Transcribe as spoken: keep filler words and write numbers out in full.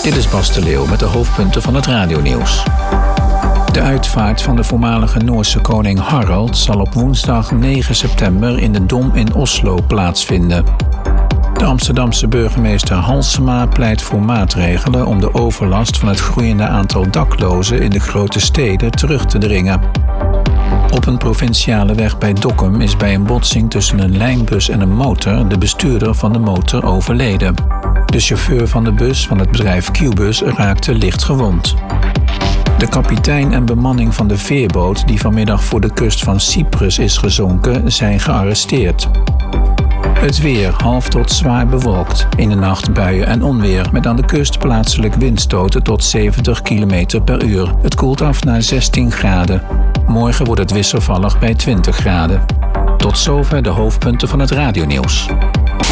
Dit is Bas de Leeuw met de hoofdpunten van het radionieuws. De uitvaart van de voormalige Noorse koning Harald zal op woensdag negen september in de Dom in Oslo plaatsvinden. De Amsterdamse burgemeester Halsema pleit voor maatregelen om de overlast van het groeiende aantal daklozen in de grote steden terug te dringen. Op een provinciale weg bij Dokkum is bij een botsing tussen een lijnbus en een motor de bestuurder van de motor overleden. De chauffeur van de bus van het bedrijf Qbus raakte licht gewond. De kapitein en bemanning van de veerboot die vanmiddag voor de kust van Cyprus is gezonken zijn gearresteerd. Het weer half tot zwaar bewolkt. In de nacht buien en onweer met aan de kust plaatselijk windstoten tot zeventig kilometer per uur. Het koelt af naar zestien graden. Morgen wordt het wisselvallig bij twintig graden. Tot zover de hoofdpunten van het radionieuws.